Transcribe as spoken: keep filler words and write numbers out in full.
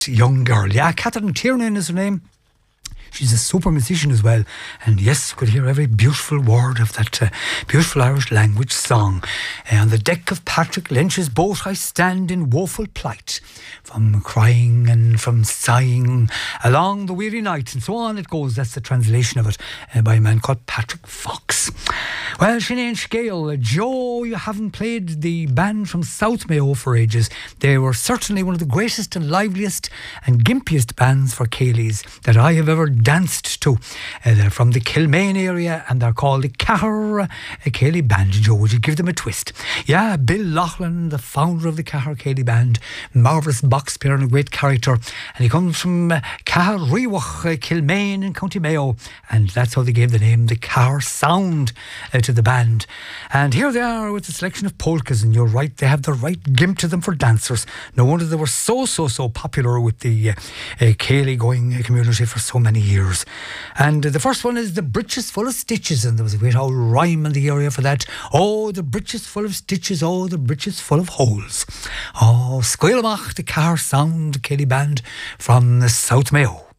young girl. Yeah, Catherine Tiernan is her name. She's a super musician as well. And yes, you could hear every beautiful word of that uh, beautiful Irish language song. Uh, on the deck of Patrick Lynch's boat I stand in woeful plight, from crying and from sighing along the weary night, and so on it goes. That's the translation of it uh, by a man called Patrick Fox. Well, Sinead Scale, Joe, you haven't played the band from South Mayo for ages. They were certainly one of the greatest and liveliest and gimpiest bands for Céilís that I have ever danced to. Uh, they're from the Kilmaine area and they're called the Cahir Céilí Band. Joe, would you give them a twist? Yeah, Bill Loughlin, the founder of the Cahir Céilí Band, marvellous box player and a great character, and he comes from uh, Cahir Riwach, uh, Kilmaine in County Mayo, and that's how they gave the name the Cahir Sound uh, to the band. And here they are with a selection of polkas, and you're right, they have the right gimp to them for dancers. No wonder they were so so so popular with the uh, uh, Céilí going uh, community for so many years. And uh, the first one is The Breeches Full of Stitches, and there was a great old rhyme in the area for that. Oh, the breeches full of stitches, oh, the breeches full of holes. Oh, Squealamach, the Cahir Sound Céilí Band from the South Mayo.